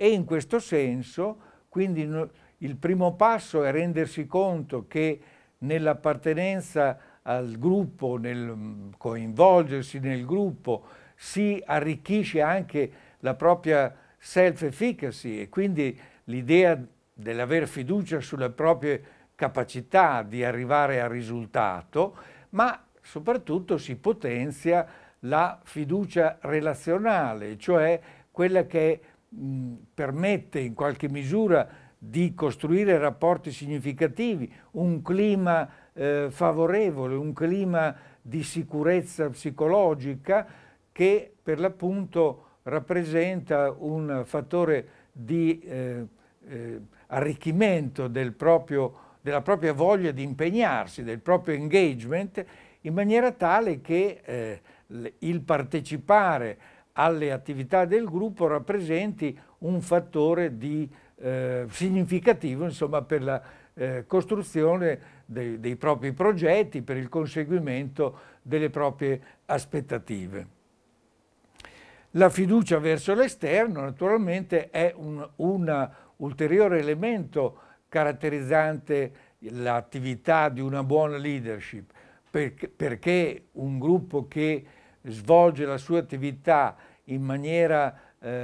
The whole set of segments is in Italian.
E in questo senso, quindi il primo passo è rendersi conto che nell'appartenenza al gruppo, nel coinvolgersi nel gruppo, si arricchisce anche la propria self-efficacy e quindi l'idea dell'aver fiducia sulle proprie capacità di arrivare al risultato, ma soprattutto si potenzia la fiducia relazionale, cioè quella che permette in qualche misura di costruire rapporti significativi, un clima favorevole, un clima di sicurezza psicologica che per l'appunto rappresenta un fattore di arricchimento della propria voglia di impegnarsi, del proprio engagement, in maniera tale che il partecipare alle attività del gruppo rappresenti un fattore significativo, insomma, per la costruzione dei propri progetti, per il conseguimento delle proprie aspettative. La fiducia verso l'esterno naturalmente è un ulteriore elemento caratterizzante l'attività di una buona leadership, perché un gruppo che svolge la sua attività in maniera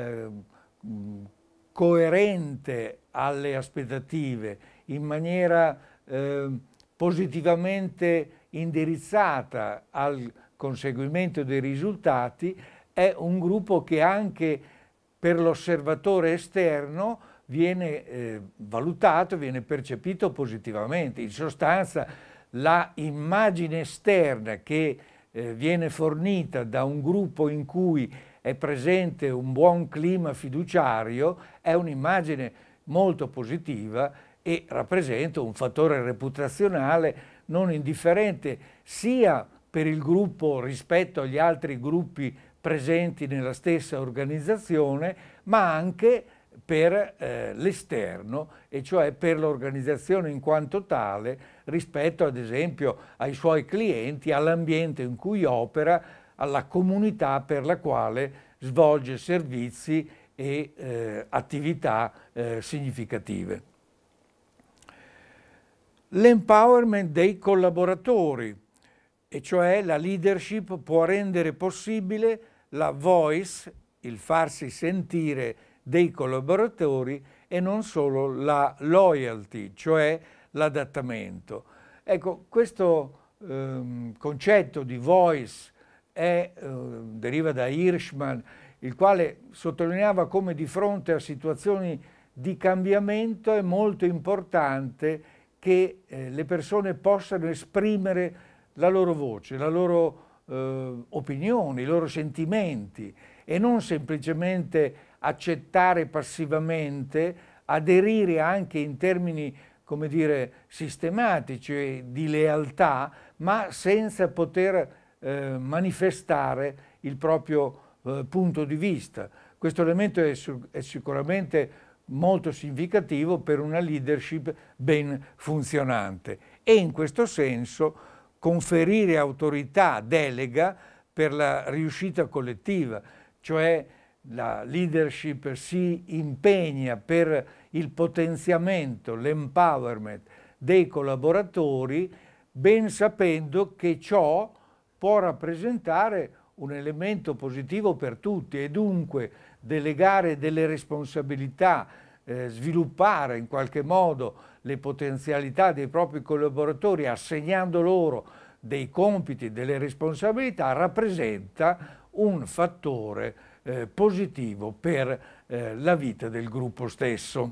coerente alle aspettative, in maniera positivamente indirizzata al conseguimento dei risultati, è un gruppo che anche per l'osservatore esterno viene valutato, viene percepito positivamente. In sostanza, la immagine esterna che viene fornita da un gruppo in cui è presente un buon clima fiduciario è un'immagine molto positiva e rappresenta un fattore reputazionale non indifferente sia per il gruppo rispetto agli altri gruppi presenti nella stessa organizzazione, ma anche per l'esterno, e cioè per l'organizzazione in quanto tale rispetto ad esempio ai suoi clienti, all'ambiente in cui opera, alla comunità per la quale svolge servizi e attività significative. L'empowerment dei collaboratori, e cioè la leadership può rendere possibile la voice, il farsi sentire dei collaboratori e non solo la loyalty, cioè l'adattamento. Ecco, questo concetto di voice deriva da Hirschman, il quale sottolineava come di fronte a situazioni di cambiamento è molto importante che le persone possano esprimere la loro voce, la loro opinione, i loro sentimenti e non semplicemente accettare passivamente, aderire anche in termini, come dire, sistematici di lealtà, ma senza poter manifestare il proprio punto di vista. Questo elemento è sicuramente molto significativo per una leadership ben funzionante e in questo senso conferire autorità, delega per la riuscita collettiva, cioè la leadership si impegna per il potenziamento, l'empowerment dei collaboratori, ben sapendo che ciò può rappresentare un elemento positivo per tutti e dunque delegare delle responsabilità, sviluppare in qualche modo le potenzialità dei propri collaboratori assegnando loro dei compiti, delle responsabilità, rappresenta un fattore positivo per la vita del gruppo stesso.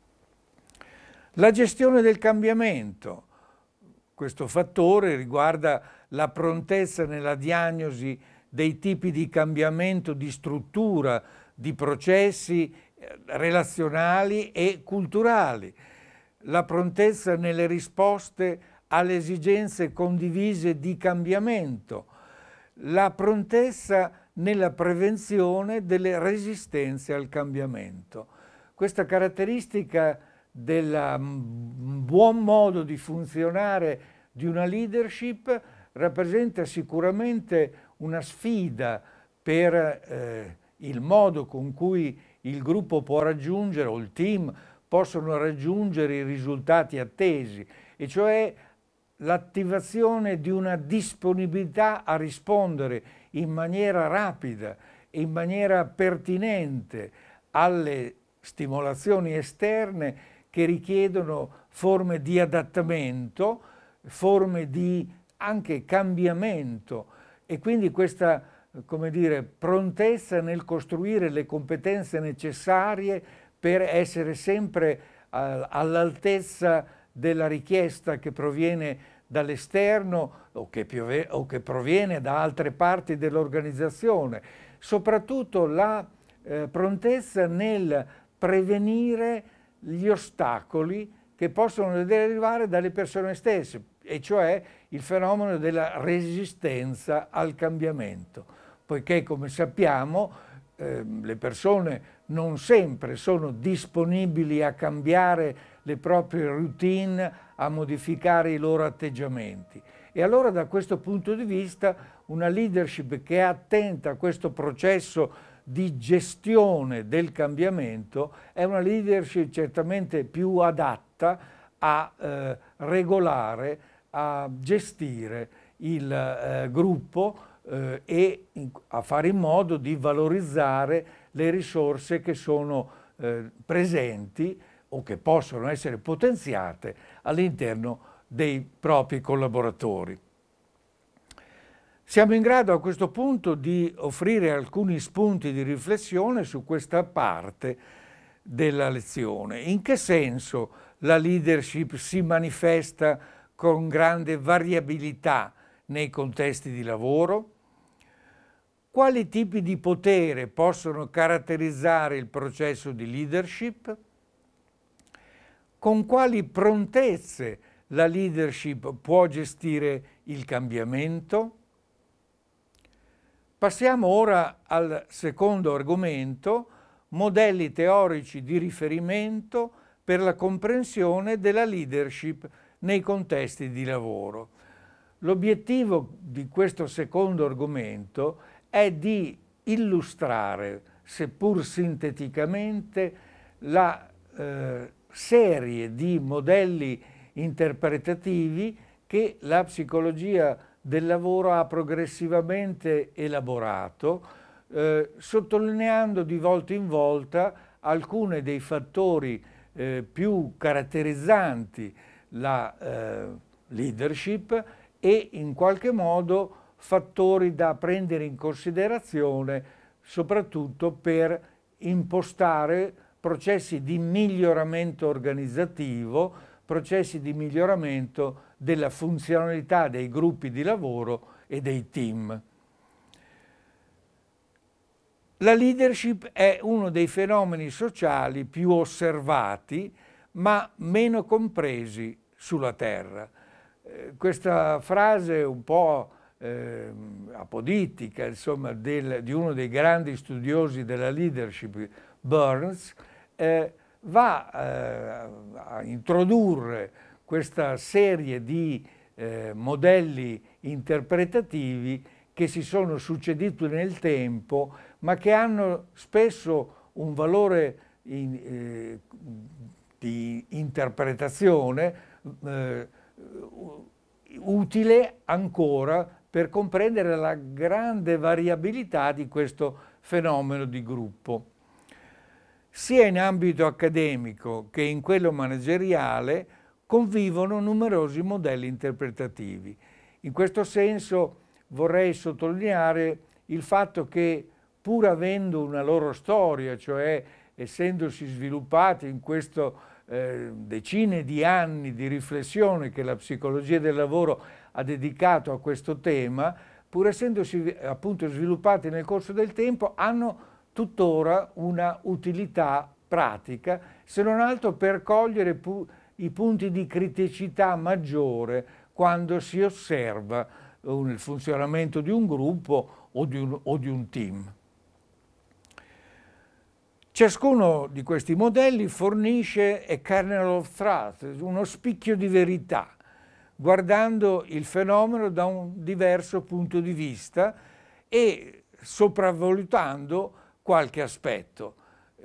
La gestione del cambiamento. Questo fattore riguarda la prontezza nella diagnosi dei tipi di cambiamento di struttura, di processi relazionali e culturali, la prontezza nelle risposte alle esigenze condivise di cambiamento, la prontezza nella prevenzione delle resistenze al cambiamento. Questa caratteristica del buon modo di funzionare di una leadership rappresenta sicuramente una sfida per il modo con cui il gruppo può raggiungere, o il team possono raggiungere i risultati attesi, e cioè l'attivazione di una disponibilità a rispondere in maniera rapida e in maniera pertinente alle stimolazioni esterne che richiedono forme di adattamento, forme di anche cambiamento, e quindi questa, come dire, prontezza nel costruire le competenze necessarie per essere sempre all'altezza della richiesta che proviene dall'esterno o che proviene da altre parti dell'organizzazione. Soprattutto la prontezza nel prevenire gli ostacoli che possono derivare dalle persone stesse, e cioè il fenomeno della resistenza al cambiamento, poiché, come sappiamo, le persone non sempre sono disponibili a cambiare le proprie routine, a modificare i loro atteggiamenti. E allora, da questo punto di vista, una leadership che è attenta a questo processo di gestione del cambiamento è una leadership certamente più adatta a regolare, a gestire il gruppo e a fare in modo di valorizzare le risorse che sono presenti o che possono essere potenziate all'interno dei propri collaboratori. Siamo in grado a questo punto di offrire alcuni spunti di riflessione su questa parte della lezione. In che senso la leadership si manifesta con grande variabilità nei contesti di lavoro? Quali tipi di potere possono caratterizzare il processo di leadership? Con quali prontezze la leadership può gestire il cambiamento? Passiamo ora al secondo argomento, modelli teorici di riferimento per la comprensione della leadership nei contesti di lavoro. L'obiettivo di questo secondo argomento è di illustrare, seppur sinteticamente, la serie di modelli interpretativi che la psicologia del lavoro ha progressivamente elaborato, sottolineando di volta in volta alcuni dei fattori più caratterizzanti la leadership e in qualche modo fattori da prendere in considerazione soprattutto per impostare processi di miglioramento organizzativo, processi di miglioramento della funzionalità dei gruppi di lavoro e dei team. La leadership è uno dei fenomeni sociali più osservati ma meno compresi sulla Terra. Questa frase un po' apodittica, insomma, di uno dei grandi studiosi della leadership, Burns, va a introdurre questa serie di modelli interpretativi che si sono succeduti nel tempo, ma che hanno spesso un valore di interpretazione utile ancora per comprendere la grande variabilità di questo fenomeno di gruppo. Sia in ambito accademico che in quello manageriale convivono numerosi modelli interpretativi. In questo senso vorrei sottolineare il fatto che, pur avendo una loro storia, cioè essendosi sviluppati in questo decine di anni di riflessione che la psicologia del lavoro ha dedicato a questo tema, pur essendosi appunto sviluppati nel corso del tempo, hanno tuttora una utilità pratica, se non altro per cogliere i punti di criticità maggiore quando si osserva il funzionamento di un gruppo o di un team. Ciascuno di questi modelli fornisce a kernel of truth, uno spicchio di verità, guardando il fenomeno da un diverso punto di vista e sopravvalutando qualche aspetto.